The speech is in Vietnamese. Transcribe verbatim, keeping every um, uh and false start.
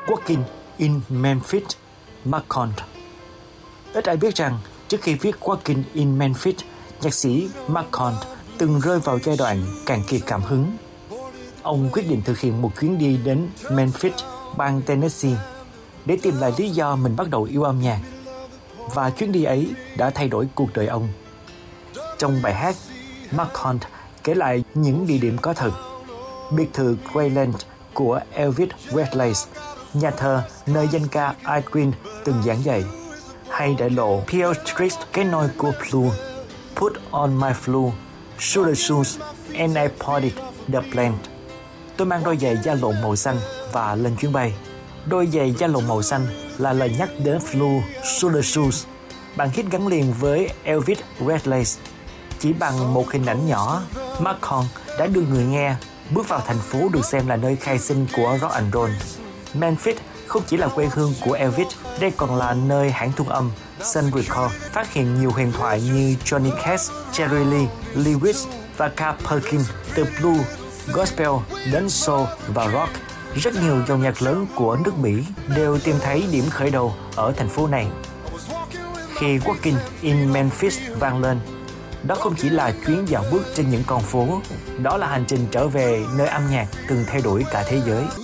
Walking in Memphis, McCoy. Ít ai biết rằng trước khi viết Walking in Memphis, nhạc sĩ McCoy từng rơi vào giai đoạn cạn kiệt cảm hứng. Ông quyết định thực hiện một chuyến đi đến Memphis, bang Tennessee, để tìm lại lý do mình bắt đầu yêu âm nhạc. Và chuyến đi ấy đã thay đổi cuộc đời ông. Trong bài hát, McCoy kể lại những địa điểm có thật: biệt thự Greyland của Elvis Presley, nhà thờ nơi danh ca Al Green từng giảng dạy, hay đại lộ Pearl Street, cái nôi của Blue, Put on my blue suede shoes and I boarded the plane. Tôi mang đôi giày da lộn màu xanh và lên chuyến bay. Đôi giày da lộn màu xanh là lời nhắc đến Blue suede shoes, bản hit gắn liền với Elvis Presley. Chỉ bằng một hình ảnh nhỏ, McCoy đã đưa người nghe bước vào thành phố được xem là nơi khai sinh của rock and roll. Memphis không chỉ là quê hương của Elvis, đây còn là nơi hãng thu âm Sun Records phát hiện nhiều huyền thoại như Johnny Cash, Jerry Lee, Lewis và Carl Perkins. Từ blues, gospel đến soul và rock, rất nhiều dòng nhạc lớn của nước Mỹ đều tìm thấy điểm khởi đầu ở thành phố này. Khi Walking in Memphis vang lên, đó không chỉ là chuyến dạo bước trên những con phố, đó là hành trình trở về nơi âm nhạc từng thay đổi cả thế giới.